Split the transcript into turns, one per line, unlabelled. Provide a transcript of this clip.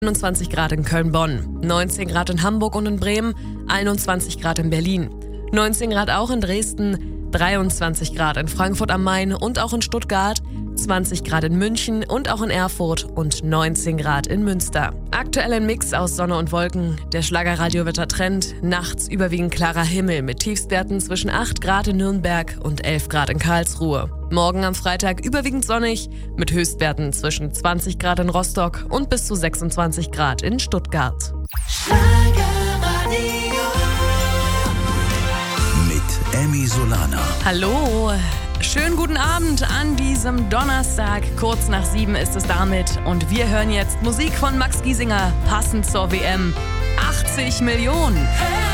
21 Grad in Köln-Bonn, 19 Grad in Hamburg und in Bremen, 21 Grad in Berlin, 19 Grad auch in Dresden, 23 Grad in Frankfurt am Main und auch in Stuttgart, 20 Grad in München und auch in Erfurt und 19 Grad in Münster. Aktuell ein Mix aus Sonne und Wolken. Der Schlagerradiowetter-Trend. Nachts überwiegend klarer Himmel mit Tiefstwerten zwischen 8 Grad in Nürnberg und 11 Grad in Karlsruhe. Morgen am Freitag überwiegend sonnig mit Höchstwerten zwischen 20 Grad in Rostock und bis zu 26 Grad in Stuttgart.
Mit Emmy Solana.
Hallo! Schönen guten Abend an diesem Donnerstag. Kurz nach 7 ist es damit. Und wir hören jetzt Musik von Max Giesinger, passend zur WM. 80 Millionen.